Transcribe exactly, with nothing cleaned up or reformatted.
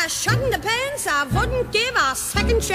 shut in the pants, I wouldn't give a second chance.